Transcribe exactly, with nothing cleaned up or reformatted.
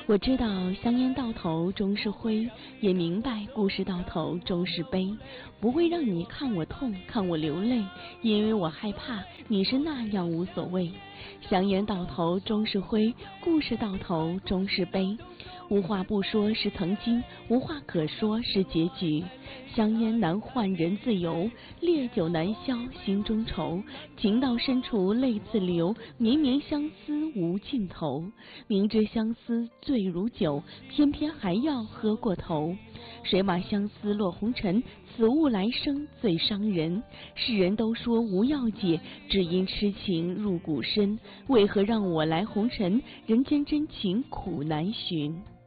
我知道香烟到头终是灰，也明白故事到头终是悲。不会让你看我痛，看我流泪，因为我害怕你是那样无所谓。香烟到头终是灰，故事到头终是悲。无话不说是曾经，无话可说是结局。香烟难换人自由，烈酒难消心中愁。情到深处泪自流，绵绵相思无尽头。明知相思醉如酒，偏偏还要喝过头。谁把相思落红尘，此物来生最伤人。世人都说无药解，只因痴情入骨深。为何让我来红尘，人间真情苦难寻。